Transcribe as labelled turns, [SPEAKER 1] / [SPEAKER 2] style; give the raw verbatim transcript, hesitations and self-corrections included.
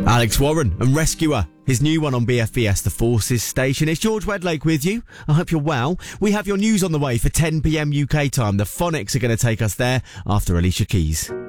[SPEAKER 1] Alex Warren and Rescuer, his new one on B F B S The Forces station. It's George Wedlake with you. I hope you're well. We have your news on the way for ten p m U K time. The Phonics are going to take us there after Alicia Keys.